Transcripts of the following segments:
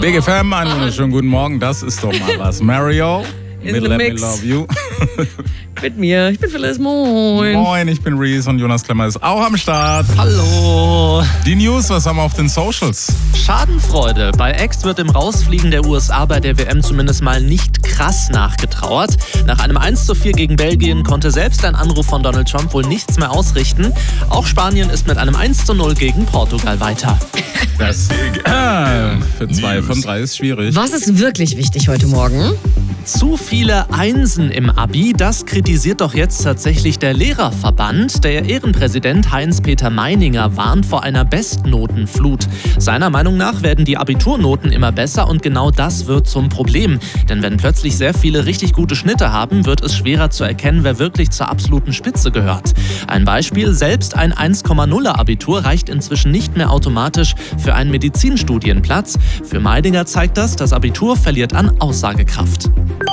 Big FM, einen wunderschönen guten Morgen. Das ist doch mal was. Mario, In mit the Let Mix. Me Love You. Mit mir. Ich bin Phyllis. Moin. Moin, ich bin Reese und Jonas Klemmer ist auch am Start. Hallo. Die News, was haben wir auf den Socials? Schadenfreude. Bei Ex wird im Rausfliegen der USA bei der WM zumindest mal nicht krass nachgetrauert. Nach einem 1:4 gegen Belgien konnte selbst ein Anruf von Donald Trump wohl nichts mehr ausrichten. Auch Spanien ist mit einem 1:0 gegen Portugal weiter. Das für 2 von 3 ist schwierig. Was ist wirklich wichtig heute Morgen? Zu viele Einsen im Abi, das kritisiert doch jetzt tatsächlich der Lehrerverband. Der Ehrenpräsident Heinz-Peter Meininger warnt vor einer Bestnotenflut. Seiner Meinung nach werden die Abiturnoten immer besser und genau das wird zum Problem. Denn wenn plötzlich sehr viele richtig gute Schnitte haben, wird es schwerer zu erkennen, wer wirklich zur absoluten Spitze gehört. Ein Beispiel, selbst ein 1,0er Abitur reicht inzwischen nicht mehr automatisch für einen Medizinstudienplatz. Für Meininger zeigt das Abitur verliert an Aussagekraft.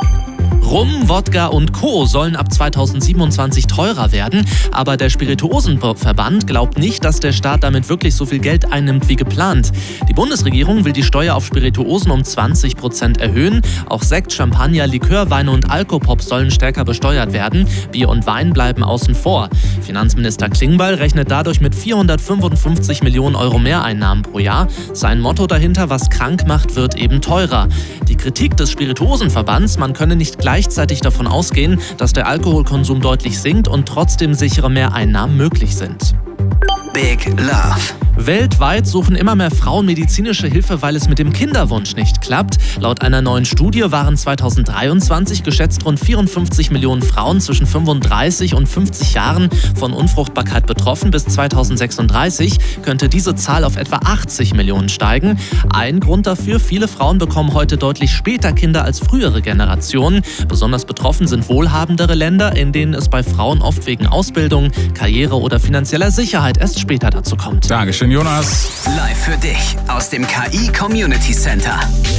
Rum, Wodka und Co. sollen ab 2027 teurer werden, aber der Spirituosenverband glaubt nicht, dass der Staat damit wirklich so viel Geld einnimmt wie geplant. Die Bundesregierung will die Steuer auf Spirituosen um 20% erhöhen. Auch Sekt, Champagner, Likör, Weine und Alkopop sollen stärker besteuert werden. Bier und Wein bleiben außen vor. Finanzminister Klingbeil rechnet dadurch mit 455 Millionen Euro Mehreinnahmen pro Jahr. Sein Motto dahinter, was krank macht, wird eben teurer. Die Kritik des Spirituosenverbands, man könne nicht gleichzeitig davon ausgehen, dass der Alkoholkonsum deutlich sinkt und trotzdem sichere Mehreinnahmen möglich sind. Big Love. Weltweit suchen immer mehr Frauen medizinische Hilfe, weil es mit dem Kinderwunsch nicht klappt. Laut einer neuen Studie waren 2023 geschätzt rund 54 Millionen Frauen zwischen 35 und 50 Jahren von Unfruchtbarkeit betroffen. Bis 2036 könnte diese Zahl auf etwa 80 Millionen steigen. Ein Grund dafür, viele Frauen bekommen heute deutlich später Kinder als frühere Generationen. Besonders betroffen sind wohlhabendere Länder, in denen es bei Frauen oft wegen Ausbildung, Karriere oder finanzieller Sicherheit erst später dazu kommt. Dankeschön, Jonas. Live für dich aus dem KI Community Center.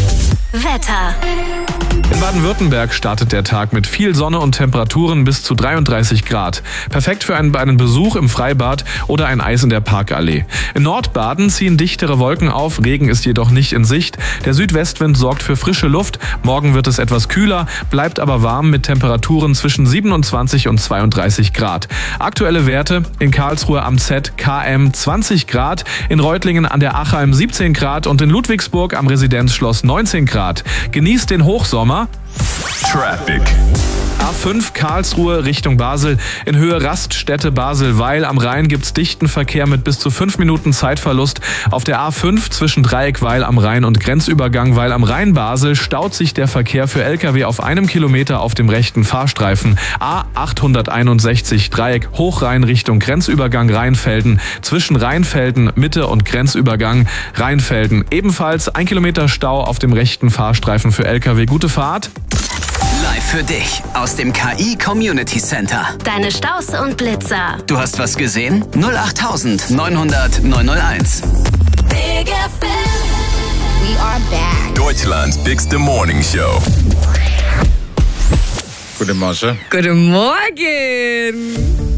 Wetter. In Baden-Württemberg startet der Tag mit viel Sonne und Temperaturen bis zu 33 Grad. Perfekt für einen Besuch im Freibad oder ein Eis in der Parkallee. In Nordbaden ziehen dichtere Wolken auf, Regen ist jedoch nicht in Sicht. Der Südwestwind sorgt für frische Luft. Morgen wird es etwas kühler, bleibt aber warm mit Temperaturen zwischen 27 und 32 Grad. Aktuelle Werte: in Karlsruhe am Z KM 20 Grad, in Reutlingen an der Achheim 17 Grad und in Ludwigsburg am Residenzschloss 19 Grad. Genießt den Hochsommer. Traffic. A5 Karlsruhe Richtung Basel. In Höhe Raststätte Basel-Weil am Rhein gibt's dichten Verkehr mit bis zu 5 Minuten Zeitverlust. Auf der A5 zwischen Dreieck Weil am Rhein und Grenzübergang Weil am Rhein Basel staut sich der Verkehr für Lkw auf 1 Kilometer auf dem rechten Fahrstreifen. A861 Dreieck Hochrhein Richtung Grenzübergang Rheinfelden. Zwischen Rheinfelden, Mitte und Grenzübergang Rheinfelden. Ebenfalls 1 Kilometer Stau auf dem rechten Fahrstreifen für Lkw. Gute Fahrt. Live für dich aus dem KI Community Center. Deine Staus und Blitzer. Du hast was gesehen? 08900 901. Big FM. We are back. Deutschlands bigste Morning Show. Guten Morgen. Guten Morgen.